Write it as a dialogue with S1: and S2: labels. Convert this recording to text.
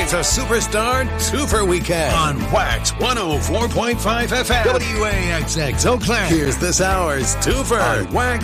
S1: It's a Superstar Twofer Weekend on Wax 104.5 FM. WAXX Eau Claire. Here's this hour's Twofer on Wax